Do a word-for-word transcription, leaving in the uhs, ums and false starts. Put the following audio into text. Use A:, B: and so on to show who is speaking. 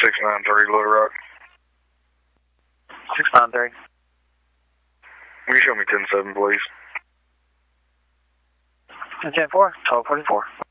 A: six nine three, Little Rock.
B: six nine three.
A: Will you show me ten seven, please?
B: ten four, twelve forty-four.